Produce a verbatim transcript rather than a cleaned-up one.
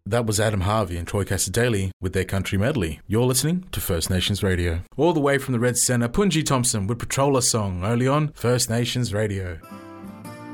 That was Adam Harvey and Troy Casadei with their country medley. You're listening to First Nations Radio. All the way from the Red Centre, Punji Thompson with Patroller Song, only on First Nations Radio.